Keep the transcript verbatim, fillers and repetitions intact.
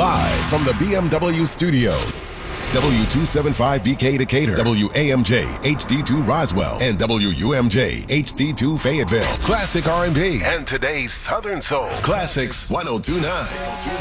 Live from the B M W studio. W two seventy-five B K Decatur, W A M J H D two Roswell, and W U M J H D two Fayetteville. Classic R and B and today's Southern Soul. Classics ten twenty-nine.